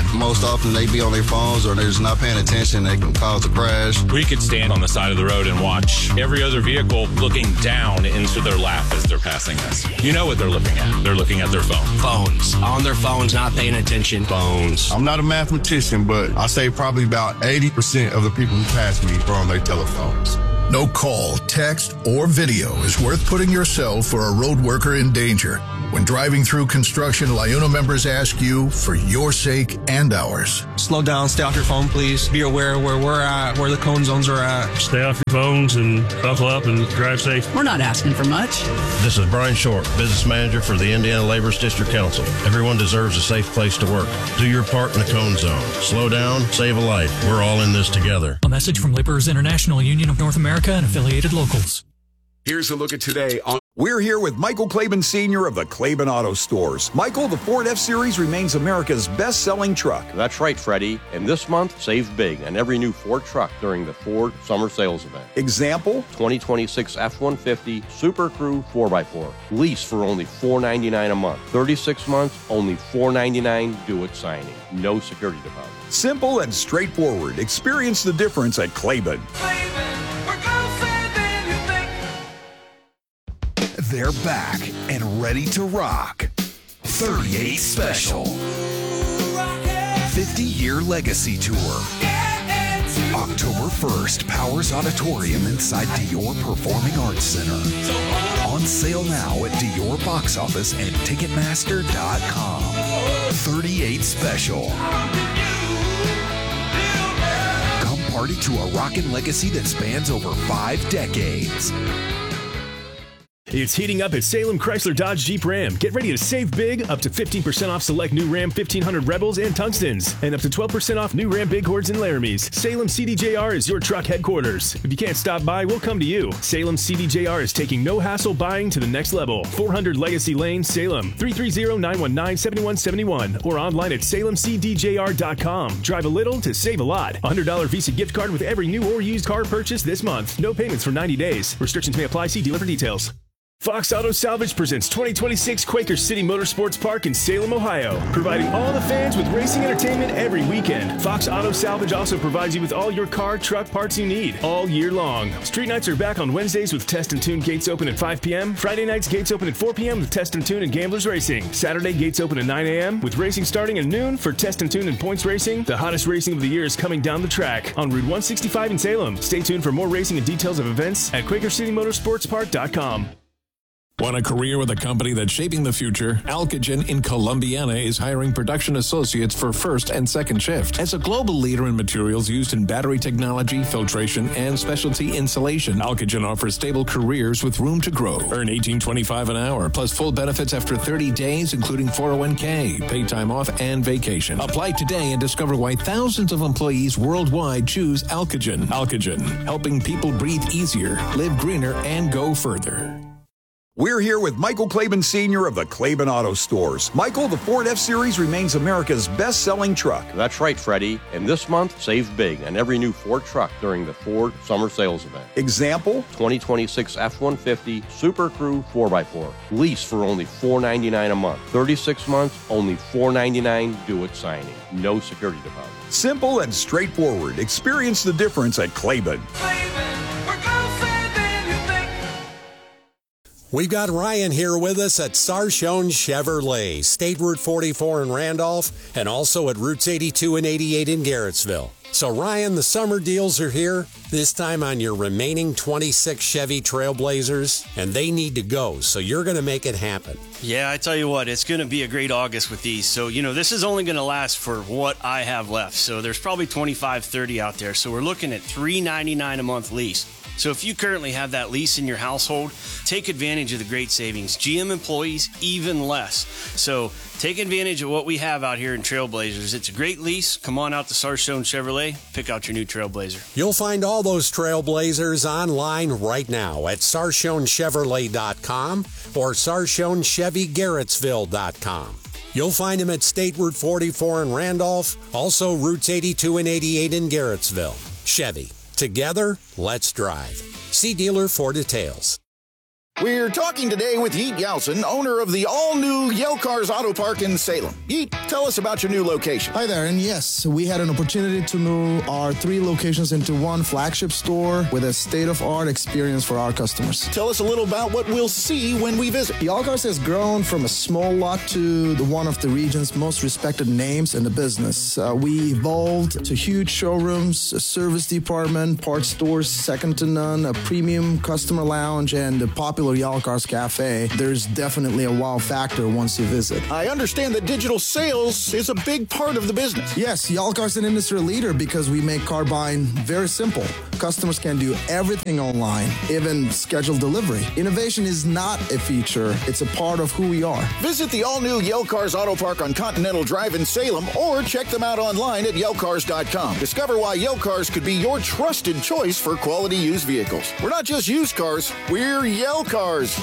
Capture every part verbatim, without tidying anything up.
Most often they be on their phones or they're just not paying attention. They can cause a crash. We could stand on the side of the road and watch every other vehicle looking down into their lap as they're passing us. You know what they're looking at. They're looking at their phone. Phones. On their phones, not paying attention. Phones. I'm not a mathematician, but I say probably about eighty percent of the people who pass me are on their telephones. No call, text, or video is worth putting yourself or a road worker in danger. When driving through construction, LIUNA members ask you for your sake and ours. Slow down, stay off your phone, please. Be aware where we're at, where the cone zones are at. Stay off your phones and buckle up and drive safe. We're not asking for much. This is Brian Short, Business Manager for the Indiana Laborers District Council. Everyone deserves a safe place to work. Do your part in the cone zone. Slow down, save a life. We're all in this together. A message from Laborers International Union of North America and affiliated locals. Here's a look at today on... We're here with Michael Claiborne Senior of the Claiborne Auto Stores. Michael, the Ford F-Series remains America's best-selling truck. That's right, Freddie. And this month, save big on every new Ford truck during the Ford Summer Sales Event. Example? twenty twenty-six F one fifty Super Crew four by four. Lease for only four hundred ninety-nine dollars a month. thirty-six months, only four hundred ninety-nine dollars. Do it signing. No security deposit. Simple and straightforward. Experience the difference at Claiborne. They're back and ready to rock. thirty-eight Special. fifty-year Legacy Tour. October first, Powers Auditorium inside Dior Performing Arts Center. On sale now at Dior Box Office and Ticketmaster dot com. thirty-eight Special. Come party to a rockin' legacy that spans over five decades. It's heating up at Salem Chrysler Dodge Jeep Ram. Get ready to save big, up to fifteen percent off select new Ram fifteen hundred Rebels and Tungstens, and up to twelve percent off new Ram Bighorns and Laramies. Salem C D J R is your truck headquarters. If you can't stop by, we'll come to you. Salem C D J R is taking no hassle buying to the next level. four hundred Legacy Lane, Salem, three three zero, nine one nine, seven one seven one, or online at salem c d j r dot com. Drive a little to save a lot. one hundred dollars Visa gift card with every new or used car purchase this month. No payments for ninety days. Restrictions may apply. See dealer for details. Fox Auto Salvage presents twenty twenty-six Quaker City Motorsports Park in Salem, Ohio, providing all the fans with racing entertainment every weekend. Fox Auto Salvage also provides you with all your car, truck parts you need all year long. Street nights are back on Wednesdays with Test and Tune gates open at five p.m. Friday nights gates open at four p.m. with Test and Tune and Gamblers Racing. Saturday gates open at nine a.m. with racing starting at noon for Test and Tune and Points Racing. The hottest racing of the year is coming down the track on Route one sixty-five in Salem. Stay tuned for more racing and details of events at quaker city motorsports park dot com. Want a career with a company that's shaping the future? Alcogen in Columbiana is hiring production associates for first and second shift. As a global leader in materials used in battery technology, filtration, and specialty insulation, Alcogen offers stable careers with room to grow. Earn eighteen twenty-five an hour, plus full benefits after thirty days, including four oh one k, paid time off, and vacation. Apply today and discover why thousands of employees worldwide choose Alcogen. Alcogen, helping people breathe easier, live greener, and go further. We're here with Michael Claiborne Senior of the Claiborne Auto Stores. Michael, the Ford F-Series remains America's best-selling truck. That's right, Freddie. And this month, save big on every new Ford truck during the Ford Summer Sales Event. Example? twenty twenty-six F one fifty Super Crew four by four. Lease for only four hundred ninety-nine dollars a month. thirty-six months, only four hundred ninety-nine dollars. Do it signing. No security deposit. Simple and straightforward. Experience the difference at Claiborne. We've got Ryan here with us at Sarshone Chevrolet, State Route forty-four in Randolph, and also at Routes eighty-two and eighty-eight in Garrettsville. So Ryan, the summer deals are here, this time on your remaining twenty-six Chevy Trailblazers, and they need to go, so you're going to make it happen. Yeah, I tell you what, it's going to be a great August with these. So, you know, this is only going to last for what I have left. So there's probably twenty-five, thirty out there. So we're looking at three hundred ninety-nine dollars a month lease. So if you currently have that lease in your household, take advantage of the great savings. G M employees, even less. So take advantage of what we have out here in Trailblazers. It's a great lease. Come on out to Sarshone Chevrolet. Pick out your new Trailblazer. You'll find all those Trailblazers online right now at sarshone chevrolet dot com or sarshone chevy garrettsville dot com. You'll find them at State Route forty-four in Randolph, also Routes eighty-two and eighty-eight in Garrettsville. Chevy. Together, let's drive. See dealer for details. We're talking today with Yeet Yelson, owner of the all-new Yale Cars Auto Park in Salem. Yeet, tell us about your new location. Hi there, and yes, we had an opportunity to move our three locations into one flagship store with a state-of-art experience for our customers. Tell us a little about what we'll see when we visit. Yale Cars has grown from a small lot to the one of the region's most respected names in the business. Uh, we evolved to huge showrooms, a service department, parts stores second to none, a premium customer lounge, and a popular Yale Cars Cafe. There's definitely a wow factor once you visit. I understand that digital sales is a big part of the business. Yes, Yale Cars is an industry leader because we make car buying very simple. Customers can do everything online, even schedule delivery. Innovation is not a feature, it's a part of who we are. Visit the all-new Yale Cars Auto Park on Continental Drive in Salem or check them out online at yale cars dot com. Discover why Yale Cars could be your trusted choice for quality used vehicles. We're not just used cars, we're Yale Cars.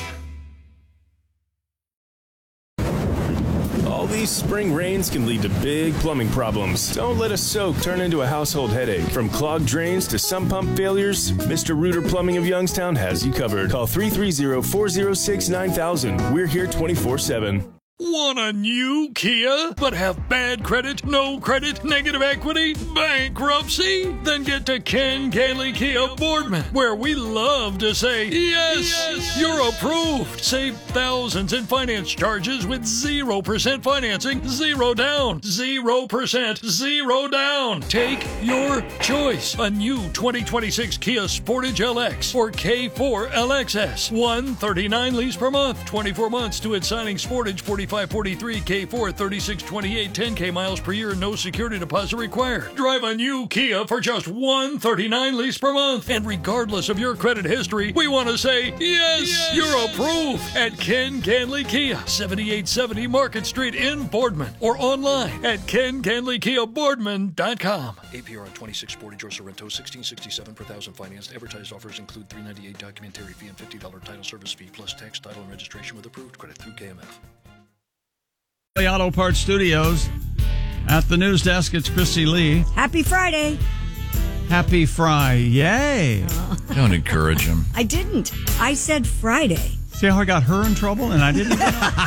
All these spring rains can lead to big plumbing problems. Don't let a soak turn into a household headache. From clogged drains to sump pump failures, Mister Rooter Plumbing of Youngstown has you covered. Call three three zero, four zero six, nine thousand. We're here twenty-four seven. Want a new Kia, but have bad credit, no credit, negative equity, bankruptcy? Then get to Ken Ganley Kia Boardman, where we love to say, yes, yes, you're approved. Save thousands in finance charges with zero percent financing, zero down, zero percent, zero down. Take your choice. A new twenty twenty-six Kia Sportage L X or K four L X S. one thirty-nine lease per month, twenty-four months to its signing. Sportage forty-five forty-three, K four thirty-six twenty-eight, ten K miles per year, no security deposit required. Drive a new Kia for just one thirty-nine lease per month. And regardless of your credit history, we want to say, yes, yes, you're approved at Ken Ganley Kia, seventy-eight seventy Market Street in Boardman, or online at ken ganley kia boardman dot com. A P R on twenty-six Sportage or Sorrento, sixteen sixty-seven per thousand financed. Advertised offers include three ninety-eight documentary fee and fifty dollars title service fee plus tax, title, and registration with approved credit through K M F. The Auto Parts Studios. At the news desk, it's Christy Lee. Happy Friday. Happy Friday. Yay. Oh. Don't encourage him. I didn't. I said Friday. See how I got her in trouble and I didn't?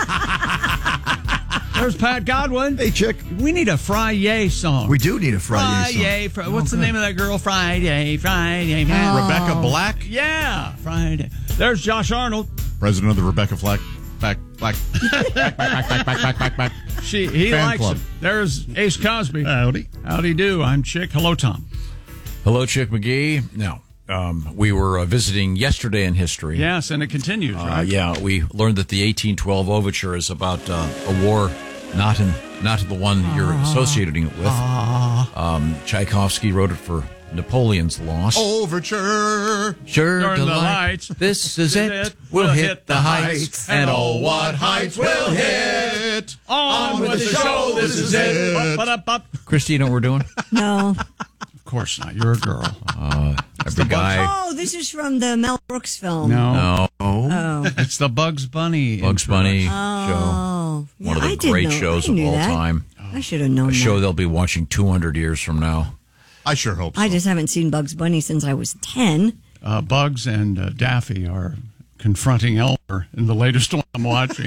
There's Pat Godwin. Hey, Chick. We need a Friday song. We do need a Friday song. Friday. Fr- What's okay. the name of that girl? Friday. Friday. Oh. Rebecca Black? Yeah. Friday. There's Josh Arnold. President of the Rebecca Black. Back, back, back, back, back, back, back, back, back. She, he Fan likes club. it. There's Ace Cosby. Howdy. Howdy do. I'm Chick. Hello, Tom. Hello, Chick McGee. Now, um, we were uh, visiting yesterday in history. Yes, and it continues, uh, right? Yeah, we learned that the eighteen twelve overture is about uh, a war not in not the one you're associating it with. Um, Tchaikovsky wrote it for Napoleon's loss. Overture. Sure, During the delight. heights. This is it. We'll, we'll hit the heights. And oh, what heights we'll hit. On with the show. This is it. Up, up, up. Christy, you know what we're doing? No. Of course not. You're a girl. Uh, every guy. Oh, this is from the Mel Brooks film. No. No. Oh. It's the Bugs Bunny. Bugs intro. Bunny show. Oh. One Yeah, of I the did great know- shows I of knew all that. time. I should have known A show that. they'll be watching two hundred years from now. I sure hope so. I just haven't seen Bugs Bunny since I was ten. Uh, Bugs and uh, Daffy are confronting Elmer in the latest one I'm watching.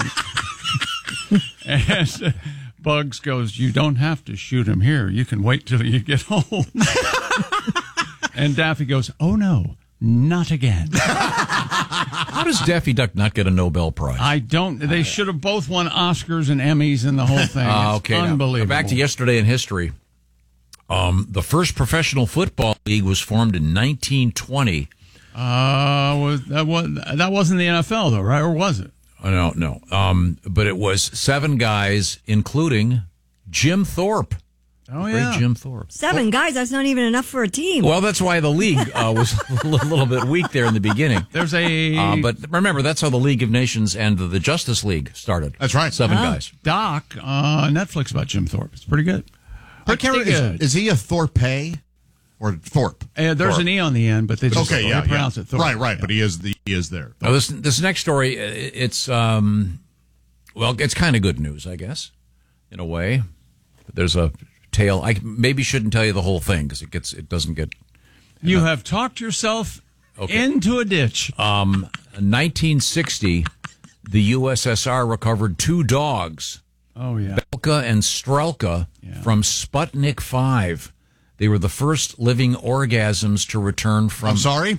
And uh, Bugs goes, "You don't have to shoot him here. You can wait till you get home." And Daffy goes, "Oh, no, not again." How does Daffy Duck not get a Nobel Prize? I don't. They should have both won Oscars and Emmys and the whole thing. Uh, It's okay, now, unbelievable. back to yesterday in history. Um, the first professional football league was formed in nineteen twenty. Uh, was, that, was, that wasn't the N F L, though, right? Or was it? Oh, no, no. Um, but it was seven guys, including Jim Thorpe. Oh, Great yeah. Jim Thorpe. Seven guys, that's not even enough for a team. Well, that's why the league uh, was a little bit weak there in the beginning. There's a... Uh, but remember, that's how the League of Nations and the Justice League started. That's right. Seven Oh, guys. Doc on Netflix about Jim Thorpe. It's pretty good. I can't Pretty remember, good. is, is he a Thorpe or Thorpe? Uh, there's Thorpe. an E on the end, but they just Okay, they yeah, pronounce yeah. it Thorpe. Right, right, Yeah. but he is the he is there. Now, this this next story, uh, it's um, well, it's kind of good news, I guess, in a way. There's a tale. I maybe shouldn't tell you the whole thing because it gets it doesn't get. You have talked yourself Okay. Into a ditch. Um, nineteen sixty, the U S S R recovered two dogs. Oh, yeah. Belka and Strelka from Sputnik five. They were the first living organisms to return from... I'm sorry?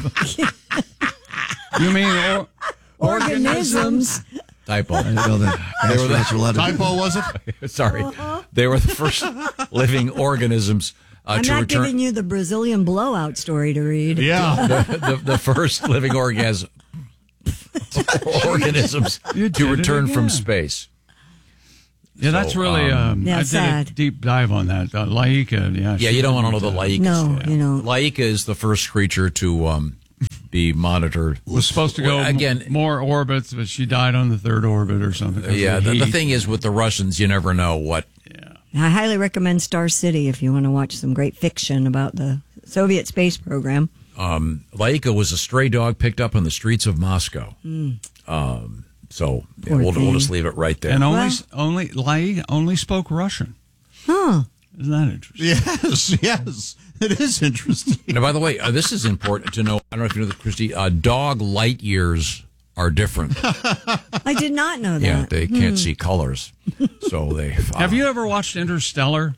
You mean or- Organisms. Typo. I didn't know that. They were That's the, what typo was it? Sorry. They were the first living organisms uh, I'm to not return... giving you the Brazilian blowout story to read. the, the, the first living orgasm organisms You to did it return from again. space. Yeah, that's So, really. um, Um, Yeah, I did sad. a deep dive on that. Uh, Laika, yeah. Yeah, she you don't want to know was, the uh, Laika. No, you know. Laika is the first creature to um, be monitored. Was supposed to go Well, again. m- more orbits, but she died on the third orbit or something. 'cause Yeah, of the, the heat. thing is with the Russians, you never know what. I highly recommend Star City if you want to watch some great fiction about the Soviet space program. Um, Laika was a stray dog picked up on the streets of Moscow. Mm. Um, so yeah, Poor we'll, we'll thing. just leave it right there. and only Well- only Laika only spoke Russian. Huh. Isn't that interesting? Yes, yes. It is interesting. Now, by the way, uh, this is important to know. I don't know if you know this, Christy. Uh, dog light years are different. I did not know that. Yeah, they can't Hmm. see colors, so they. Uh, Have you ever watched Interstellar?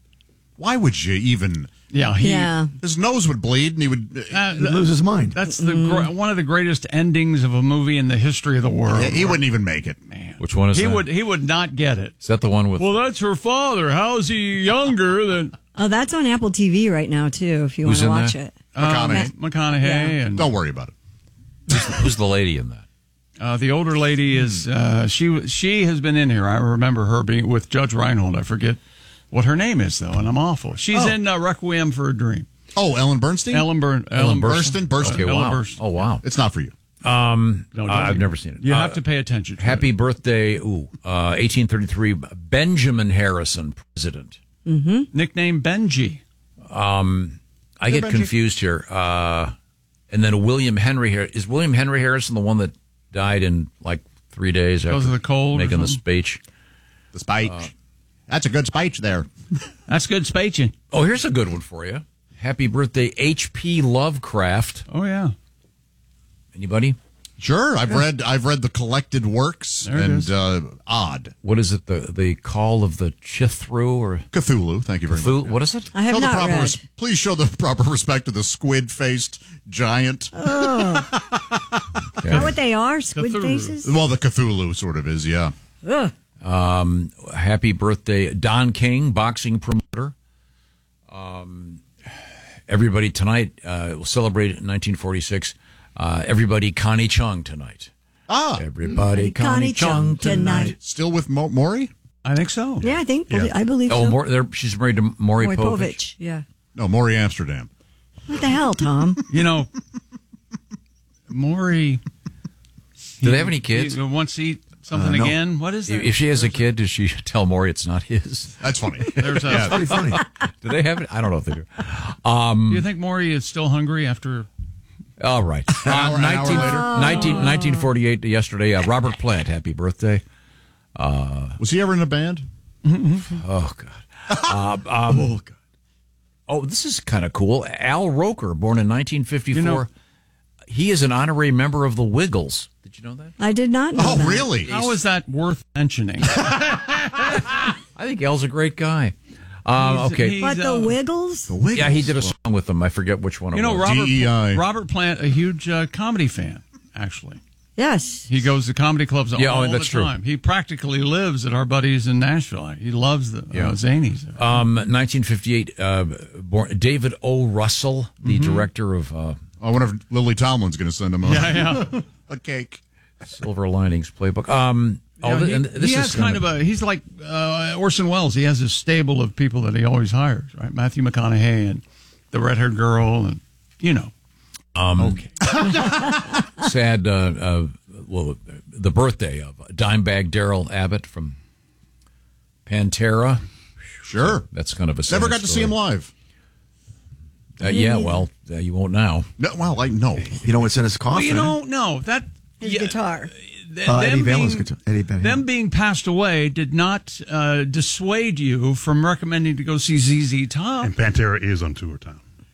Why would you even? Yeah, he, Yeah. His nose would bleed, and he would Uh, he'd lose his mind. That's the gr- one of the greatest endings of a movie in the history of the world. Yeah, he wouldn't even make it. Which one is He that? would he would not get it. Is that the one with? Well, that's her father. How's he younger than Oh, that's on Apple T V right now, too, if you Who's want to in watch that? it. McConaughey. Uh, McConaughey? Yeah. And Don't worry about it. Who's, who's the lady in that? Uh, the older lady is uh, she. She has been in here. I remember her being with Judge Reinhold. I forget what her name is though, and I'm awful. She's Oh. in uh, Requiem for a Dream. Oh, Ellen Bernstein. Ellen Burn. Ellen Burstyn. Burstyn. Okay, Ellen wow. Burstyn. Oh, wow. It's not for you. Um, No, uh, don't I've you? never seen it. You Uh, have to pay attention. To Happy it. birthday, ooh, uh, eighteen thirty-three, Benjamin Harrison, president. Mm-hmm. Nickname Benji. Um, I Yeah, get Benji. confused here. Uh, and then William Henry Har- is William Henry Harrison the one that died in like three days Because after of the cold or making the something? speech? The speech. Uh, That's a good speech there. That's good spacing. Oh, here's a good one for you. Happy birthday, H P Lovecraft. Oh yeah. Anybody? Sure, I've read I've read the collected works There it and is. uh, Odd What is it? The the Call of the Chithru or Cthulhu. Thank you very Cthulhu? much. What is it? I have Show the not proper read. res- please show the proper respect to the squid-faced giant. Oh. Is that what they are? Squid Cthulhu. faces? Well, the Cthulhu sort of is, yeah. Ugh. Um, happy birthday, Don King, boxing promoter. Um, everybody tonight uh, will celebrate nineteen forty-six. Uh, everybody, Connie Chung tonight. Ah, Everybody, Connie, Connie Chung Chung tonight. still with Mo- Maury? I think so. Yeah, I think, Yeah. I believe Oh, so. Mor- they're- she's married to Maury Maury Povich. Povich. Yeah. No, Maury Amsterdam. What the hell, Tom? You know, Maury. Do they have any kids? He wants to eat something Uh, no. again. What is that? If she has a kid, does she tell Maury it's not his? That's funny. There's a, Yeah, Pretty funny. Do they have it? I don't know if they do. Um, Do you think Maury is still hungry after? all right. An hour- Uh, an hour 19, later. nineteen, nineteen forty-eight, yesterday, uh, Robert Plant, happy birthday. Was he ever in a band? Oh, God. Uh, um, Oh, God. oh, this is kind of cool. Al Roker, born in nineteen fifty-four. You know- he is an honorary member of the Wiggles. Did you know that? I did not know Oh, that. really? How is that worth mentioning? I think Al's a great guy. Um, He's- okay. he's, What, the uh, Wiggles? Yeah, he did a song with them. I forget which one it You know, was. Robert D E I. Robert Plant, a huge uh, comedy fan. Actually, Yes. he goes to comedy clubs Yeah, all oh, that's the true. time. He practically lives at our buddies in Nashville. He loves the Yeah. uh, Zanies. Um, nineteen fifty-eight, uh, born, David O. Russell, the Mm-hmm. director of uh, I wonder if Lily Tomlin's going to send him a, Yeah, yeah. a cake. Silver Linings Playbook. Um, oh, Yeah, th- he, and this he is has kind of a. He's like uh, Orson Welles. He has a stable of people that he always hires. Right, Matthew McConaughey and the red-haired girl, and you know. Um, okay. Sad, uh, uh, well, the birthday of Dimebag Darrell Abbott from Pantera. Sure. That's kind of a sad Never got to see story. him live. Uh, yeah, well, uh, you won't now. No, well, I know. You know what's in his coffin? Well, you know, no, that His yeah, guitar. th- Uh, them Eddie Van Halen's being- guitar. Eddie Van Halen. Them being passed away did not uh, dissuade you from recommending to go see Z Z Top. And Pantera is on tour town.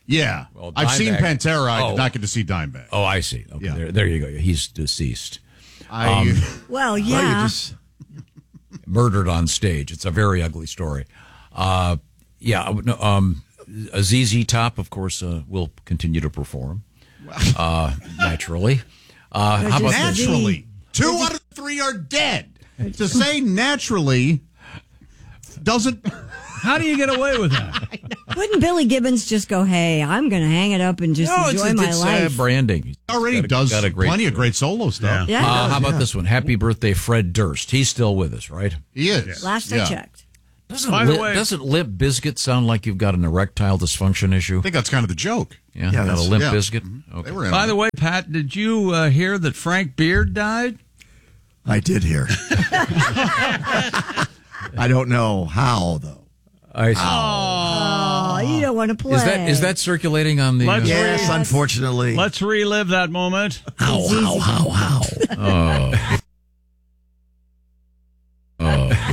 Yeah. Well, I've seen Dimebag- Pantera. I Oh. did not get to see Dimebag. Oh, I see. Okay, Yeah. there, there you go. He's deceased. I, Um, Well, yeah. murdered on stage. It's a very ugly story. Uh, yeah, no, um, Z Z Top, of course, uh, will continue to perform. Uh, naturally. Uh, how about this? naturally? Two out of three are dead. To say naturally doesn't. How do you get away with that? Wouldn't Billy Gibbons just go, hey, I'm going to hang it up and just No, it's, enjoy my it's life? Uh, branding. He's Already got a- does got a great, plenty of great solo stuff. Yeah. Uh, how about Yeah. this one? Happy birthday, Fred Durst. He's still with us, right? He is. Last I Yeah. checked. Doesn't, By the Limp- way- doesn't Limp Bizkit sound like you've got an erectile dysfunction issue? I think that's kind of the joke. Yeah, Yeah, got a that's- Limp yeah. Bizkit? Mhm. Okay. They were in By on the it. way, Pat, did you uh, hear that Frank Beard died? I did hear. I don't know how, though. I see. Oh, you don't want to play. Is that is that circulating on the? Let's uh, Yes, Yes. unfortunately. Let's relive that moment. How, how, how, how. Oh. Oh.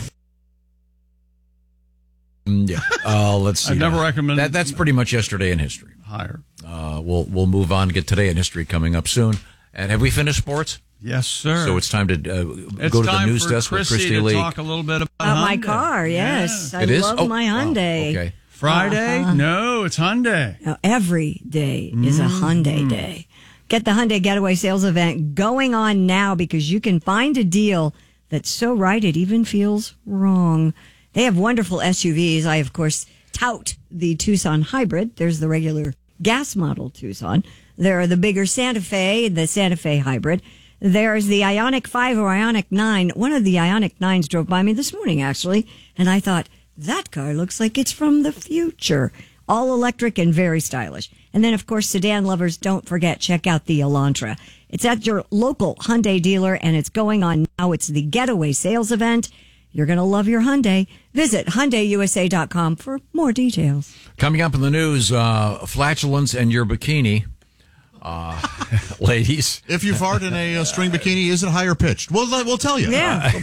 Mm, yeah. Uh, let's see. I've never now. recommended- that. That's pretty much yesterday in history. Higher. Uh, we'll we'll move on. Get today in history coming up soon. And have we finished sports? Yes, sir. So it's time to uh, It's go to the time news for desk with Christy Christy to Lee. talk a little bit about, About my Hyundai. car, yes. I It is? love Oh, my wow. Hyundai. Okay. Friday? Uh-huh. No, it's Hyundai. Now, every day is a Hyundai day. Get the Hyundai Getaway Sales Event going on now because you can find a deal that's so right it even feels wrong. They have wonderful S U Vs. I, of course, tout the Tucson Hybrid. There's the regular gas model Tucson. There are the bigger Santa Fe, the Santa Fe Hybrid. There's the Ioniq five or Ioniq nine. One of the Ioniq nines drove by me this morning, actually, and I thought, that car looks like it's from the future. All electric and very stylish. And then, of course, sedan lovers, don't forget, check out the Elantra. It's at your local Hyundai dealer, and it's going on now. It's the Getaway Sales Event. You're going to love your Hyundai. Visit Hyundai U S A dot com for more details. Coming up in the news, uh, flatulence and your bikini. Uh, ladies. If you fart in a, uh string bikini, is it higher pitched? We'll, we'll tell you. Yeah.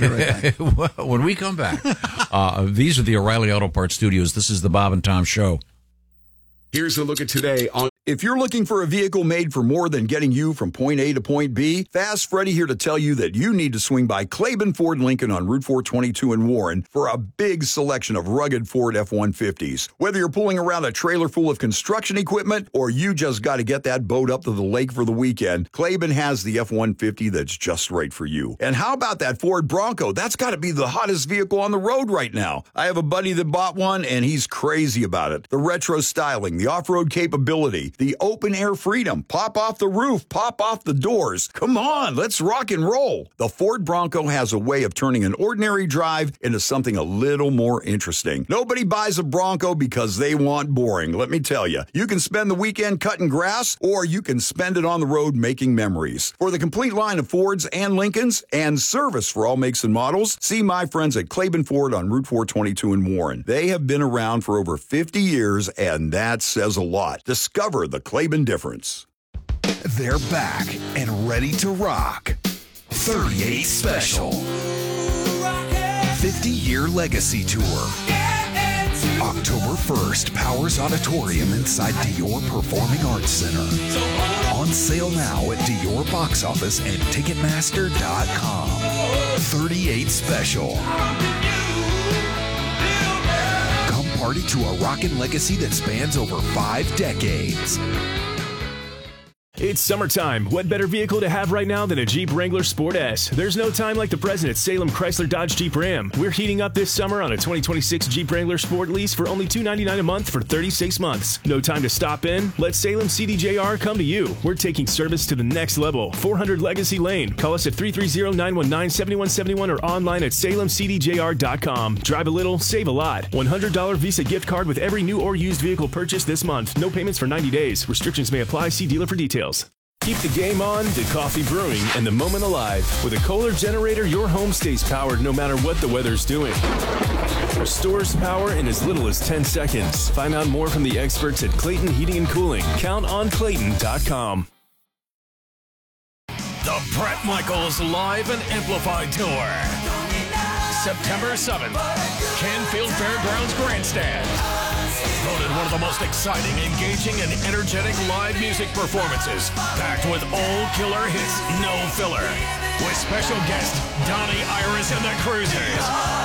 When we come back, uh, these are the O'Reilly Auto Parts Studios. This is the Bob and Tom Show. Here's a look at today on. If you're looking for a vehicle made for more than getting you from point A to point B, Fast Freddy here to tell you that you need to swing by Claiborne Ford Lincoln on Route four twenty-two in Warren for a big selection of rugged Ford F one fifties. Whether you're pulling around a trailer full of construction equipment or you just got to get that boat up to the lake for the weekend, Claiborne has the F one fifty that's just right for you. And how about that Ford Bronco? That's got to be the hottest vehicle on the road right now. I have a buddy that bought one and he's crazy about it. The retro styling, the off-road capability, the open air freedom, pop off the roof, pop off the doors. Come on, let's rock and roll. The Ford Bronco has a way of turning an ordinary drive into something a little more interesting. Nobody buys a Bronco because they want boring. Let me tell you, you can spend the weekend cutting grass or you can spend it on the road making memories. For the complete line of Fords and Lincolns and service for all makes and models, see my friends at Claiborne Ford on Route four twenty-two in Warren. They have been around for over fifty years and that says a lot. Discover the Claiborne difference. They're back and ready to rock. thirty-eight Special. fifty-year Legacy Tour. October first, Powers Auditorium inside Dior Performing Arts Center. On sale now at Dior Box Office and Ticketmaster dot com. thirty-eight Special. Come party to a rockin' legacy that spans over five decades. It's summertime. What better vehicle to have right now than a Jeep Wrangler Sport S? There's no time like the present at Salem Chrysler Dodge Jeep Ram. We're heating up this summer on a twenty twenty-six Jeep Wrangler Sport lease for only two hundred ninety-nine dollars a month for thirty-six months. No time to stop in? Let Salem C D J R come to you. We're taking service to the next level. four hundred Legacy Lane. Call us at three three zero, nine one nine, seven one seven one or online at salem c d j r dot com. Drive a little, save a lot. one hundred dollars Visa gift card with every new or used vehicle purchase this month. No payments for ninety days. Restrictions may apply. See dealer for details. Keep the game on, the coffee brewing, and the moment alive. With a Kohler generator, your home stays powered no matter what the weather's doing. Restores power in as little as ten seconds. Find out more from the experts at Clayton Heating and Cooling. Count on Clayton dot com. The Bret Michaels Live and Amplified Tour. September seventh, Canfield Fairgrounds Grandstand. Voted one of the most exciting, engaging, and energetic live music performances, packed with old killer hits, no filler, with special guest Donnie Iris and the Cruisers.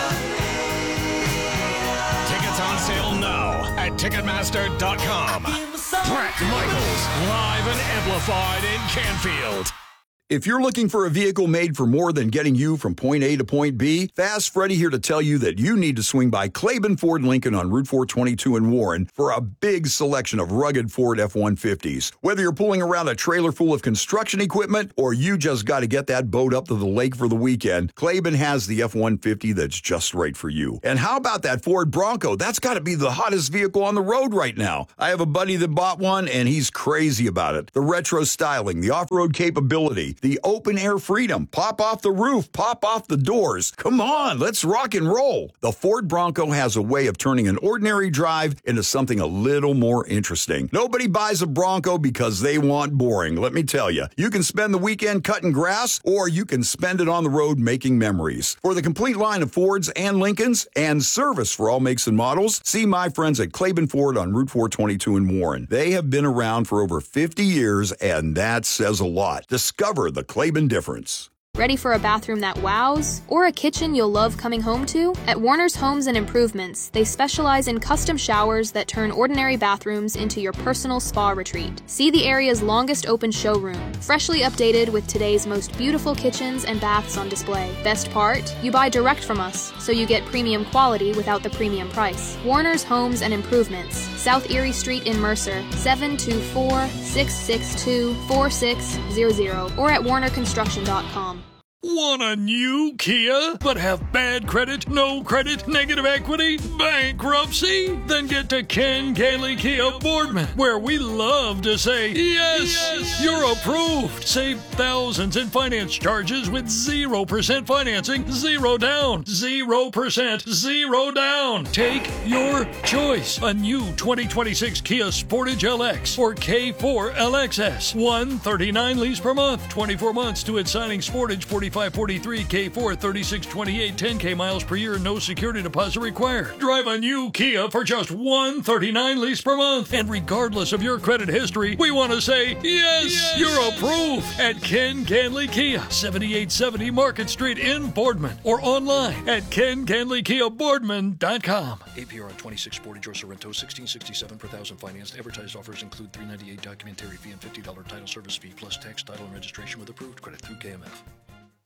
Tickets on sale now at Ticketmaster dot com. Bret Michaels, live and amplified in Canfield. If you're looking for a vehicle made for more than getting you from point A to point B, Fast Freddy here to tell you that you need to swing by Claiborne Ford Lincoln on Route four twenty-two in Warren for a big selection of rugged Ford F one fifties. Whether you're pulling around a trailer full of construction equipment or you just got to get that boat up to the lake for the weekend, Claiborne has the F one fifty that's just right for you. And how about that Ford Bronco? That's got to be the hottest vehicle on the road right now. I have a buddy that bought one, and he's crazy about it. The retro styling, the off-road capability, the open-air freedom, pop off the roof, pop off the doors. Come on, let's rock and roll. The Ford Bronco has a way of turning an ordinary drive into something a little more interesting. Nobody buys a Bronco because they want boring, let me tell you. You can spend the weekend cutting grass, or you can spend it on the road making memories. For the complete line of Fords and Lincolns and service for all makes and models, see my friends at Claiborne Ford on Route four twenty-two in Warren. They have been around for over fifty years, and that says a lot. Discover the Claiborne difference. Ready for a bathroom that wows? Or a kitchen you'll love coming home to? At Warner's Homes and Improvements, they specialize in custom showers that turn ordinary bathrooms into your personal spa retreat. See the area's longest open showroom, freshly updated with today's most beautiful kitchens and baths on display. Best part? You buy direct from us, so you get premium quality without the premium price. Warner's Homes and Improvements, South Erie Street in Mercer, seven two four, six six two, four six zero zero, or at warner construction dot com. Want a new Kia, but have bad credit, no credit, negative equity, bankruptcy? Then get to Ken Gailey Kia Boardman, where we love to say, yes, yes, you're approved. Save thousands in finance charges with zero percent financing, zero down, zero percent, zero down. Take your choice. A new twenty twenty-six Kia Sportage L X or K four L X S. one thirty-nine lease per month, twenty-four months to its signing. Sportage forty-five forty-three, K four thirty-six twenty-eight, ten K miles per year, no security deposit required. Drive a new Kia for just one thirty-nine lease per month. And regardless of your credit history, we want to say, yes, yes, you're approved at Ken Ganley Kia, seventy-eight seventy Market Street in Boardman, or online at ken ganley kia boardman dot com. A P R on twenty-six Sportage or Sorrento, sixteen sixty-seven per thousand financed. Advertised offers include three ninety-eight documentary fee and fifty dollars title service fee, plus tax, title, and registration with approved credit through K M F.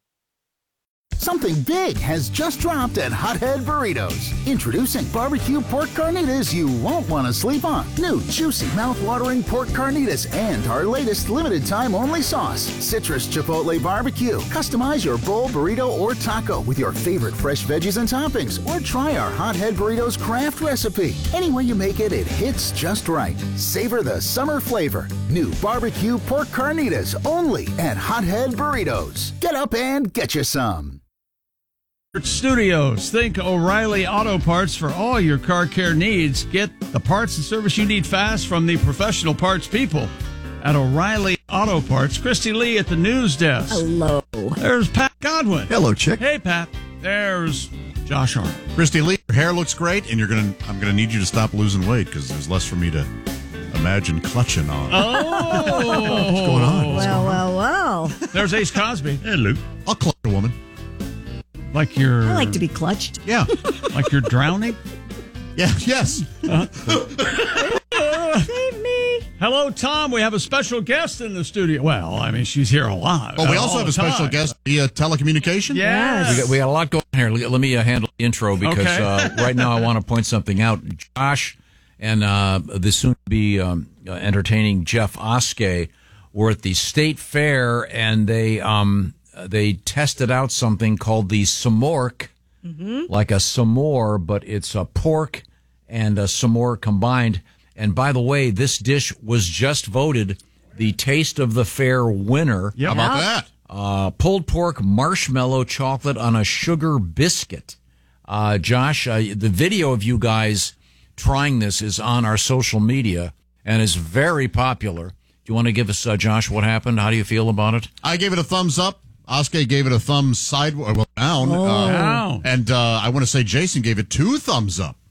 Something big has just dropped at Hothead Burritos. Introducing barbecue pork carnitas you won't want to sleep on. New juicy, mouth-watering pork carnitas and our latest limited-time only sauce, Citrus Chipotle Barbecue. Customize your bowl, burrito, or taco with your favorite fresh veggies and toppings, or try our Hothead Burritos craft recipe. Any way you make it, it hits just right. Savor the summer flavor. New barbecue pork carnitas only at Hothead Burritos. Get up and get you some. Studios. Think O'Reilly Auto Parts for all your car care needs. Get the parts and service you need fast from the professional parts people at O'Reilly Auto Parts. Christy Lee at the news desk. Hello. There's Pat Godwin. Hello, chick. Hey, Pat. There's Josh Arnold. Christy Lee, your hair looks great, and you're gonna. I'm gonna need you to stop losing weight because there's less for me to imagine clutching on. Oh, what's going on? What's well, going well, well. There's Ace Cosby. Hello. I'll clutch a woman. Like you're. I like to be clutched. Yeah. Like you're drowning. Yeah. Yes. Uh, Save me. Hello, Tom. We have a special guest in the studio. Well, I mean, she's here a lot. Oh, we also have a special time. guest via telecommunication. Yes. We got, we got a lot going on here. Let me uh, handle the intro because Okay. uh, right now I want to point something out. Josh and uh, the soon-to-be um, uh, entertaining Jeff Oskey were at the State Fair, and they um, they tested out something called the Samork, Mm-hmm. like a s'more, but it's a pork and a s'more combined. And by the way, this dish was just voted the Taste of the Fair winner. Yep. How about that? Uh, pulled pork marshmallow chocolate on a sugar biscuit. Uh, Josh, uh, the video of you guys trying this is on our social media and is very popular. Do you want to give us, uh, Josh, what happened? How do you feel about it? I gave it a thumbs up. Oskey gave it a thumbs sideways, well, down. Oh. Uh, Down. And uh, I want to say Jason gave it two thumbs up.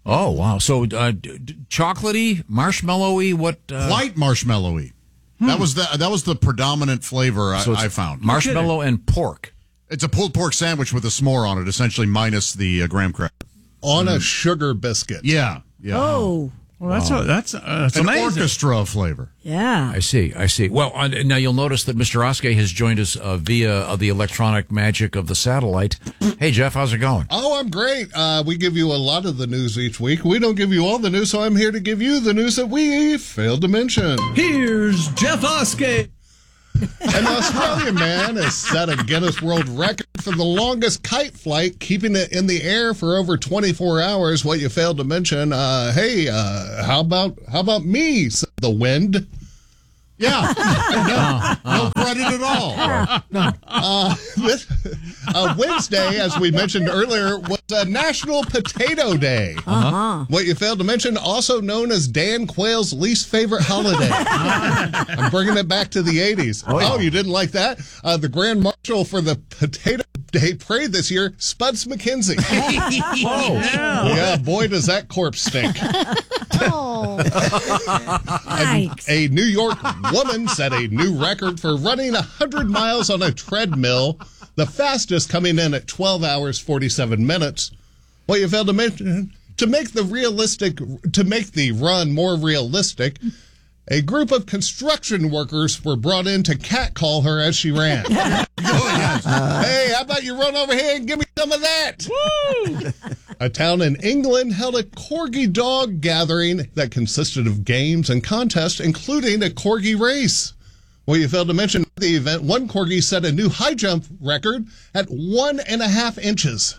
Oh, wow. So uh, d- d- chocolatey, marshmallowy, what? Uh... White marshmallowy. Hmm. That was the that was the predominant flavor I, So it's I found. marshmallow and pork. It's a pulled pork sandwich with a s'more on it, essentially minus the uh, graham cracker. On a sugar biscuit. Yeah, yeah. Oh. Well, that's a, that's uh, that's an amazing. orchestra of flavor. Yeah. I see. I see. Well, uh, now you'll notice that Mister Oskey has joined us uh, via uh, the electronic magic of the satellite. Hey, Jeff, how's it going? Oh, I'm great. Uh, we give you a lot of the news each week. We don't give you all the news, so I'm here to give you the news that we failed to mention. Here's Jeff Oskey. An Australian man has set a Guinness World Record for the longest kite flight, keeping it in the air for over twenty-four hours. What you failed to mention, uh, hey, uh, how about how about me, said the wind. Yeah, no, no credit at all. No. Uh, this, uh, Wednesday, as we mentioned earlier, was a National Potato Day. Uh-huh. What you failed to mention, also known as Dan Quayle's least favorite holiday. I'm bringing it back to the eighties. Oh, yeah. Oh, you didn't like that? Uh, the Grand Marshal for the Potato Day Parade this year, Spuds McKenzie. Oh, yeah. yeah, boy, does that corpse stink. Oh. a, a New York woman set a new record for running one hundred miles on a treadmill, the fastest coming in at twelve hours, forty-seven minutes. What you failed to mention, to make the realistic, to make the run more realistic, a group of construction workers were brought in to catcall her as she ran. Hey, how about you run over here and give me some of that? Woo! A town in England held a corgi dog gathering that consisted of games and contests, including a corgi race. Well, you failed to mention at the event, one corgi set a new high jump record at one and a half inches.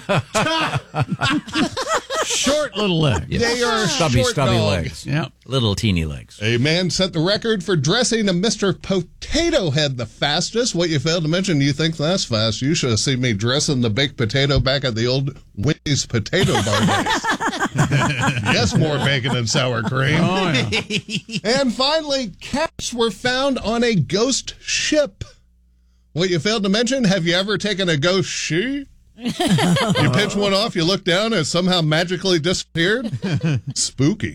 Short little legs. Yeah. They are stubby, short stubby dogs. legs. Yeah. Little teeny legs. A man set the record for dressing a Mister Potato Head the fastest. What you failed to mention, you think that's fast. You should have seen me dressing the baked potato back at the old Winnie's Potato Bar days. Yes, more bacon and sour cream. Oh, yeah. And finally, cats were found on a ghost ship. What you failed to mention, have you ever taken a ghost she? You pinch one off, you look down, and it somehow magically disappeared? Spooky.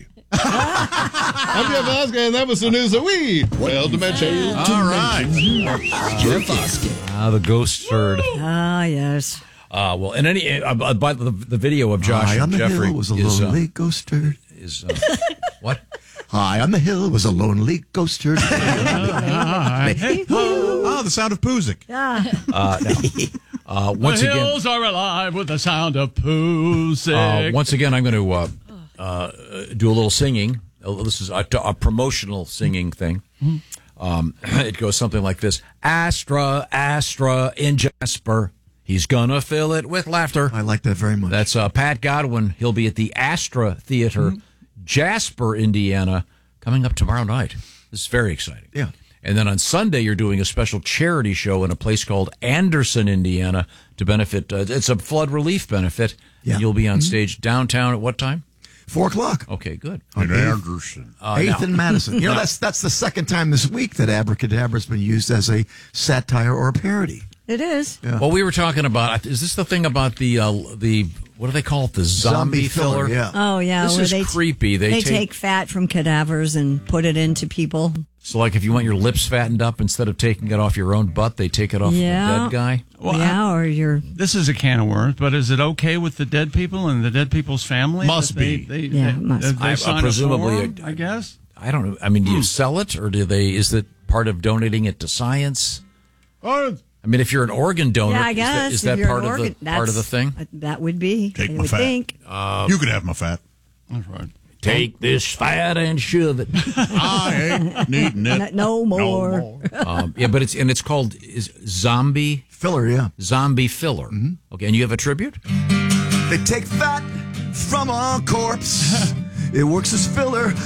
I'm Jeff Oskey, and that was the news that we failed to mention. All right. Jeff Oskey. Ah, the ghost herd. Ah, yes. Uh, well, in any, uh, uh, by the, the video of Josh High on and the Jeffrey hill was a is, lonely uh, ghost herd. is uh, what? High on the hill was a lonely ghost herd. Hey, Oh, the sound of Puzik. Yeah. Uh, now, uh, once the again, hills are alive with the sound of Puzik. uh, once again, I'm going to uh, uh, do a little singing. Uh, This is a, a promotional singing thing. Um, it goes something like this: Astra, Astra in Jasper. He's gonna fill it with laughter. I like that very much. That's uh, Pat Godwin. He'll be at the Astra Theater, Jasper, Indiana, coming up tomorrow night. This is very exciting. Yeah. And then on Sunday, you're doing a special charity show in a place called Anderson, Indiana, to benefit. Uh, it's a flood relief benefit. Yeah. And you'll be on stage downtown at what time? Four o'clock. Okay, good. In Anderson. Uh, Eighth now- and Madison. You know, that's that's the second time this week that abracadabra has been used as a satire or a parody. It is. Yeah. Well, we were talking about. Is this the thing about the uh, the what do they call it? The zombie, Zombie filler, filler? yeah. Oh, yeah. This where is they creepy. They, They take, take fat from cadavers and put it into people. so like if you want your lips fattened up, instead of taking it off your own butt, they take it off Yeah. the dead guy. Well, yeah, or you're. This is a can of worms, but is it okay with the dead people and the dead people's family? Must that they, be. They, Yeah, they, must they, be. they I- sign a presumably form, it- I guess. I don't know. I mean, do Hmm. you sell it, or do they? Is that part of donating it to science? Oh, I mean, if you're an organ donor, Yeah, I is guess. that, is if that you're part an of organ- the part of the that's- thing? uh, That would be. Take I my would fat. think. Uh, you can have my fat. That's right. Take this fat and shove it. I ain't needing it. No more. more. um, yeah, but it's and it's called is zombie Filler, yeah. zombie filler. Okay, and you have a tribute? They take fat from a corpse. It works as filler